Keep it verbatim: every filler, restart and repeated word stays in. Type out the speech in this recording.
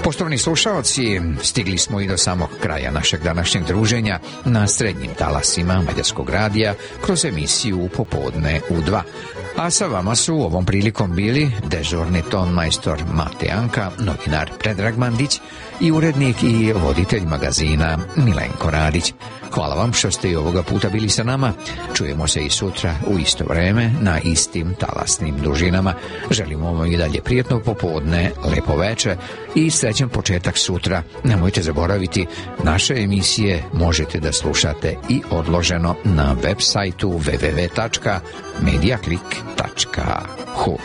Poštovani slušaoci, stigli smo i do samog kraja našeg današnjeg druženja na srednjim talasima Mađarskog radija kroz emisiju Popodne u dva. A sa vama su ovom prilikom bili dežurni tonmajstor Mate Janka, novinar Predrag Mandić i urednik i voditelj magazina Milenko Radić. Hvala vam što ste i ovoga puta bili sa nama. Čujemo se i sutra u isto vreme na istim talasnim dužinama. Želimo vam i dalje prijatno popodne, lepo veče i srećan početak sutra. Nemojte zaboraviti, naše emisije možete da slušate i odloženo na web sajtu w w w tačka mediaclick tačka hu.